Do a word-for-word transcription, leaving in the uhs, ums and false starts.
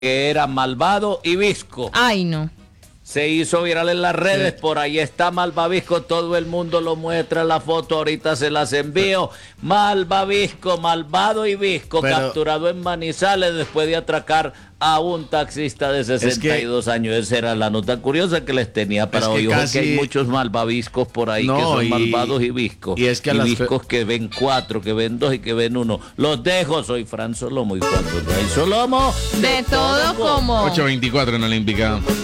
que era Malvado y Visco. Ay, no. Se hizo viral en las redes, sí. Por ahí está Malvavisco, todo el mundo lo muestra, la foto ahorita se las envío. Malvavisco, Malvado y Visco, Pero, capturado en Manizales después de atracar a un taxista de sesenta y dos es que, años. Esa era la nota curiosa que les tenía para hoy. Ojo casi... que hay muchos malvaviscos por ahí no, que son y, malvados y viscos. Y, es que y las... viscos que ven cuatro, que ven dos y que ven uno. Los dejo, soy Fran Solomo y cuando no hay Solomo, de, de todo como ocho veinticuatro en Olímpica.